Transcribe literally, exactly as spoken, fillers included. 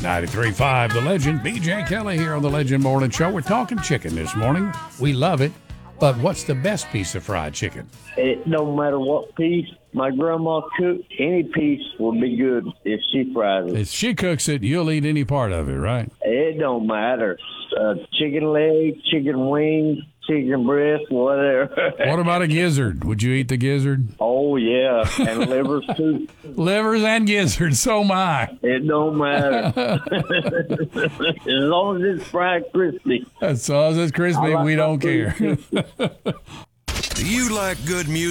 ninety-three point five The Legend. B J Kelly here on The Legend Morning Show. We're talking chicken this morning. We love it. But what's the best piece of fried chicken? It don't matter what piece my grandma cooked, any piece will be good if she fries it. If she cooks it, you'll eat any part of it, right? It don't matter. Uh, chicken leg, chicken wing, chicken breast, whatever. What about a gizzard? Would you eat the gizzard? Oh, yeah, and livers, too. Livers and gizzards, so my. It don't matter. As long as it's fried crispy. As long as it's crispy, like we my don't food care. Do you like good music?